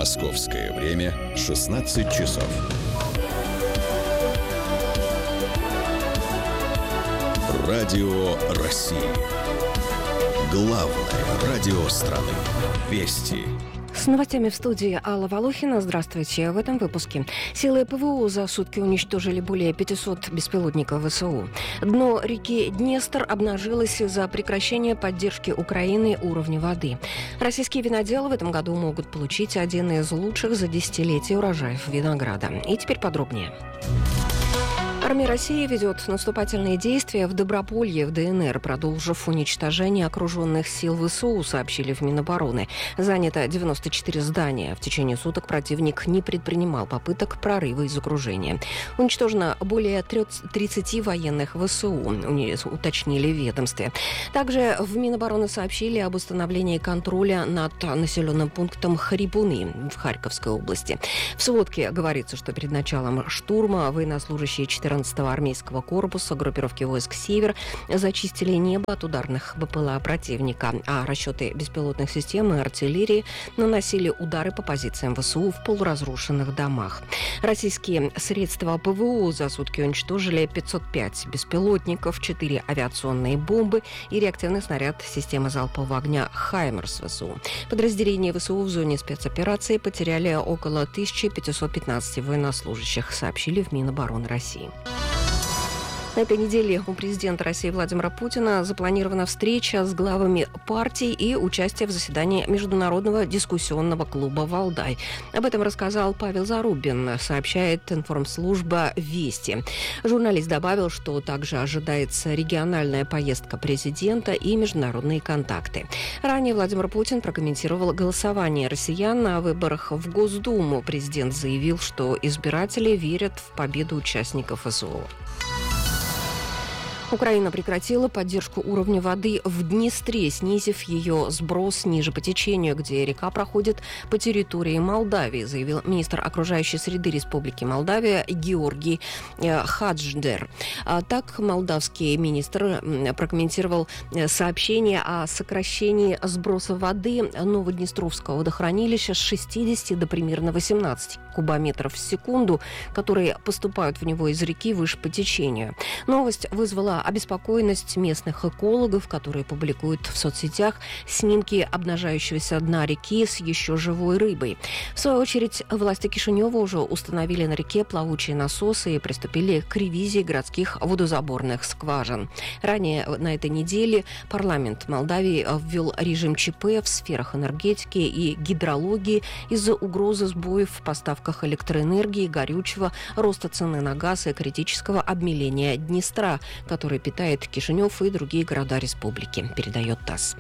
Московское время 16 часов. Радио России. Главное радио страны. Вести. С новостями в студии Алла Волохина. Здравствуйте. В этом выпуске. Силы ПВО за сутки уничтожили более 500 беспилотников ВСУ. Дно реки Днестр обнажилось из-за прекращения поддержки Украины уровня воды. Российские виноделы в этом году могут получить один из лучших за десятилетие урожаев винограда. И теперь подробнее. Армия России ведет наступательные действия в Доброполье, в ДНР, продолжив уничтожение окруженных сил ВСУ, сообщили в Минобороны. Занято 94 здания. В течение суток противник не предпринимал попыток прорыва из окружения. Уничтожено более 30 военных ВСУ, уточнили в ведомстве. Также в Минобороны сообщили об установлении контроля над населенным пунктом Харибуны в Харьковской области. В сводке говорится, что перед началом штурма военнослужащие 14-го армейского корпуса группировки войск «Север» зачистили небо от ударных БПЛА противника, а расчеты беспилотных систем и артиллерии наносили удары по позициям ВСУ в полуразрушенных домах. Российские средства ПВО за сутки уничтожили 505 беспилотников, 4 авиационные бомбы и реактивный снаряд системы залпового огня «Хаймерс» ВСУ. Подразделения ВСУ в зоне спецоперации потеряли около 1515 военнослужащих, сообщили в Минобороны России. На этой неделе у президента России Владимира Путина запланирована встреча с главами партий и участие в заседании Международного дискуссионного клуба «Валдай». Об этом рассказал Павел Зарубин, сообщает информслужба «Вести». Журналист добавил, что также ожидается региональная поездка президента и международные контакты. Ранее Владимир Путин прокомментировал голосование россиян на выборах в Госдуму. Президент заявил, что избиратели верят в победу участников СВО. Украина прекратила поддержку уровня воды в Днестре, снизив ее сброс ниже по течению, где река проходит по территории Молдавии, заявил министр окружающей среды Республики Молдавия Георгий Хадждер. Так, молдавский министр прокомментировал сообщение о сокращении сброса воды Новоднестровского водохранилища с 60 до примерно 18 кубометров в секунду, которые поступают в него из реки выше по течению. Новость вызвала обеспокоенность местных экологов, которые публикуют в соцсетях снимки обнажающегося дна реки с еще живой рыбой. В свою очередь, власти Кишинева уже установили на реке плавучие насосы и приступили к ревизии городских водозаборных скважин. Ранее на этой неделе парламент Молдавии ввел режим ЧП в сферах энергетики и гидрологии из-за угрозы сбоев в поставках электроэнергии, горючего, роста цены на газ и критического обмеления Днестра, который питает Кишинев и другие города республики, передает ТАСС.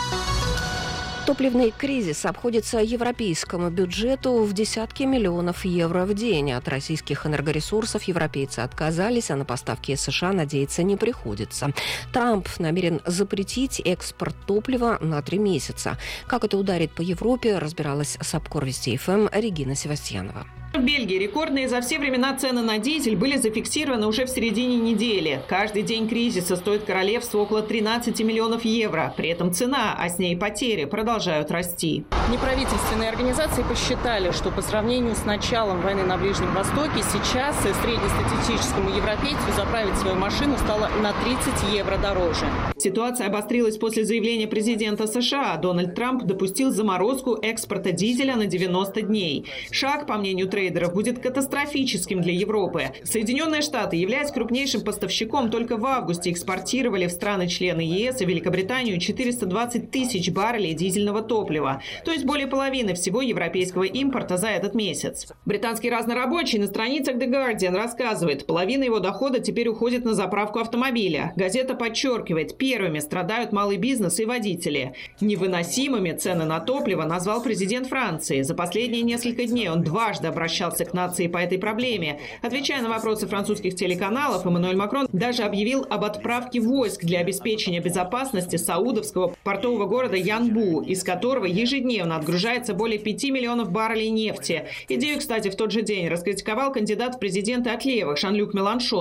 Топливный кризис обходится европейскому бюджету в десятки миллионов евро в день. От российских энергоресурсов европейцы отказались, а на поставки из США надеяться не приходится. Трамп намерен запретить экспорт топлива на 3 месяца. Как это ударит по Европе, разбиралась с Апкор Вести ФМ Регина Севастьянова. В Бельгии рекордные за все времена цены на дизель были зафиксированы уже в середине недели. Каждый день кризиса стоит королевству около 13 миллионов евро. При этом цена, а с ней потери, продолжают расти. Неправительственные организации посчитали, что по сравнению с началом войны на Ближнем Востоке сейчас среднестатистическому европейцу заправить свою машину стало на 30 евро дороже. Ситуация обострилась после заявления президента США. Дональд Трамп допустил заморозку экспорта дизеля на 90 дней. Шаг, по мнению трейдеров, будет катастрофическим для Европы. Соединенные Штаты, являясь крупнейшим поставщиком, только в августе экспортировали в страны-члены ЕС и Великобританию 420 тысяч баррелей дизельного топлива, то есть более половины всего европейского импорта за этот месяц. Британский разнорабочий на страницах The Guardian рассказывает, половина его дохода теперь уходит на заправку автомобиля. Газета подчеркивает, первыми страдают малый бизнес и водители. Невыносимыми цены на топливо назвал президент Франции. За последние несколько дней он дважды обращался к нации по этой проблеме. Отвечая на вопросы французских телеканалов, Эммануэль Макрон даже объявил об отправке войск для обеспечения безопасности саудовского портового города Янбу, из которого ежедневно отгружается более 5 миллионов баррелей нефти. Идею, кстати, в тот же день раскритиковал кандидат в президенты от левых Жан-Люк Меланшон.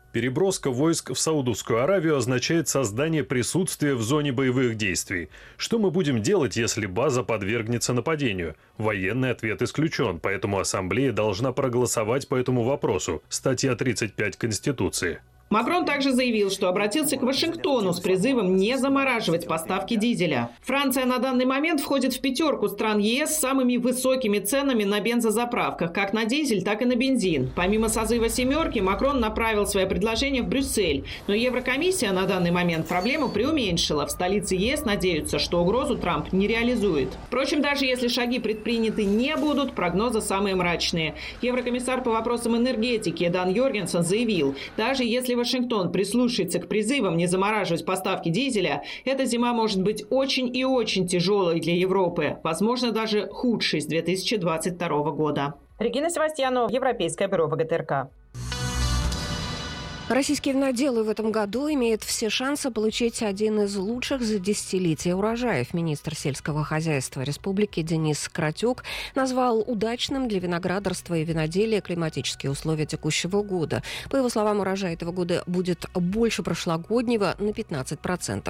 Переброска войск в Саудовскую Аравию означает создание присутствия в зоне боевых действий. Что мы будем делать, если база подвергнется нападению? Военный ответ исключен, поэтому Ассамблея должна проголосовать по этому вопросу. Статья 35 Конституции. Макрон также заявил, что обратился к Вашингтону с призывом не замораживать поставки дизеля. Франция на данный момент входит в пятерку стран ЕС с самыми высокими ценами на бензозаправках, как на дизель, так и на бензин. Помимо созыва «семерки», Макрон направил свое предложение в Брюссель. Но Еврокомиссия на данный момент проблему преуменьшила. В столице ЕС надеются, что угрозу Трамп не реализует. Впрочем, даже если шаги предприняты не будут, прогнозы самые мрачные. Еврокомиссар по вопросам энергетики Дан Йоргенсен заявил, даже если Вашингтон прислушается к призывам не замораживать поставки дизеля, эта зима может быть очень и очень тяжелой для Европы. Возможно, даже худшей с 2022 года. Регина Севастьянова, Европейское бюро ВГТРК. Российские виноделы в этом году имеют все шансы получить один из лучших за десятилетия урожаев. Министр сельского хозяйства республики Денис Кратюк назвал удачным для виноградарства и виноделия климатические условия текущего года. По его словам, урожай этого года будет больше прошлогоднего на 15%.